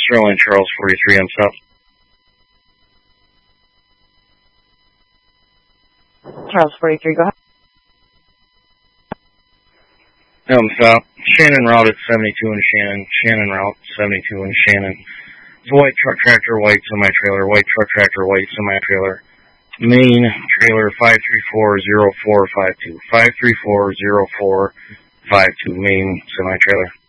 Sterling Charles 43 on South. Charles 43, go ahead. South. Shannon route at 72 and Shannon. Shannon route 72 and Shannon. It's a white truck tractor, white semi-trailer, white truck tractor, white semi-trailer. Main trailer 5340452. 5340452, main semi-trailer.